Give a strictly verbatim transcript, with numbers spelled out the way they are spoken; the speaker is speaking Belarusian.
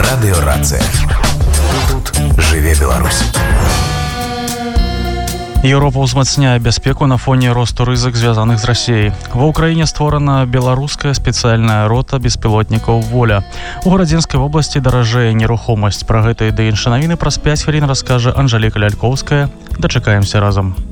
Радыёрацыя. Тут жыве Беларусь. Еўропа ўзмацняе бяспеку на фоне росту рызык, звязаных з Расіяй. Ва ўкраіне створана беларуская спецыяльная рота беспілотнікаў «Воля». У Гарадзенскай вобласці даражэе нерухомасць. Пра гэта і да іншыя навіны праз пяць хвілін раскажа Анжэліка Лялькоўская. Дачакаемся разам.